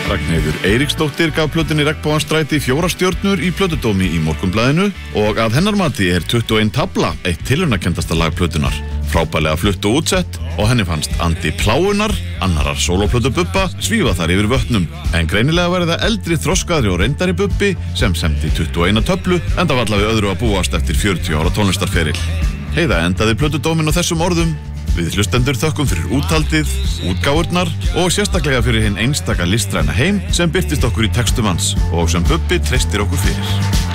Ragnheiður Eiríksdóttir gaf plötunni Regnbogansstræti 4 stjörnur í plötudómi í Morgunblaðinu og að hennar mati 21 tabla eitt tilraunakendasta lag plötunar. Frábærlega flutt og útsett og henni fannst andi pláunar, annarar sólóplötu Bubba, svífa þar yfir vötnum. En greinilega væri það eldri, þroskaðri og reyndari Bubbi sem semdi 21 töflu enda var alla við öðru að búast eftir 40 ára tónlistarferil. Heiða endaði plötudóminn á þessum orðum. Við hlustendur þökkum fyrir úthaldið, útgáfurnar og sérstaklega fyrir hinn einstaka listræna heim sem birtist okkur í textum hans og sem Bubbi treystir okkur fyrir.